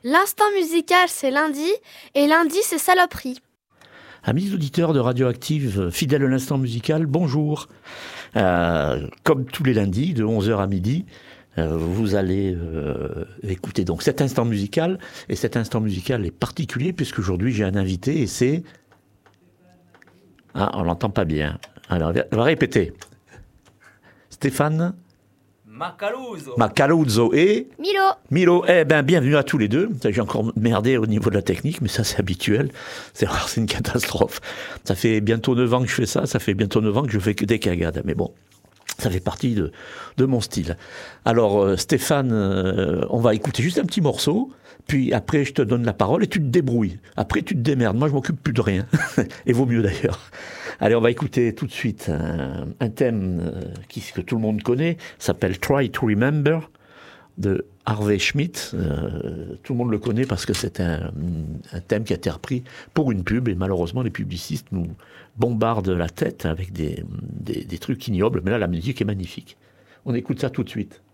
L'instant musical, c'est lundi, et lundi, c'est saloperie. Amis auditeurs de Radioactive, fidèles à l'instant musical, bonjour. Comme tous les lundis, de 11h à midi, vous allez écouter donc cet instant musical. Et cet instant musical est particulier puisqu'aujourd'hui j'ai un invité et c'est... Ah, on l'entend pas bien. Alors, on va répéter. Stéphane Macaluso et Milo. Eh bien, bienvenue à tous les deux. J'ai encore merdé au niveau de la technique, mais ça, c'est habituel. C'est une catastrophe. Ça fait bientôt 9 ans que je fais ça. Ça fait bientôt 9 ans que je fais que des cagades. Mais bon, ça fait partie de mon style. Alors, Stéphane, on va écouter juste un petit morceau. Puis après, je te donne la parole et tu te débrouilles. Après, tu te démerdes. Moi, je m'occupe plus de rien. Et vaut mieux d'ailleurs. Allez, on va écouter tout de suite un thème que tout le monde connaît. S'appelle Try to Remember de Harvey Schmidt. Tout le monde le connaît parce que c'est un thème qui a été repris pour une pub. Et malheureusement, les publicistes nous bombardent la tête avec des trucs ignobles. Mais là, la musique est magnifique. On écoute ça tout de suite.